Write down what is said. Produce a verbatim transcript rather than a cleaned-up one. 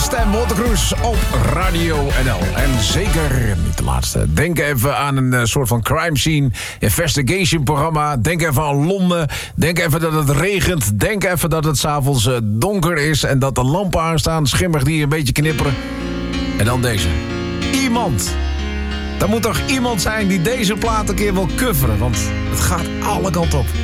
Stem Watercruise op Radio N L. En zeker niet de laatste. Denk even aan een uh, soort van crime scene investigation programma. Denk even aan Londen. Denk even dat het regent. Denk even dat het 's avonds uh, donker is en dat de lampen aanstaan. Schimmig die een beetje knipperen. En dan deze. Iemand. Er moet toch iemand zijn die deze plaat een keer wil coveren. Want het gaat alle kanten op.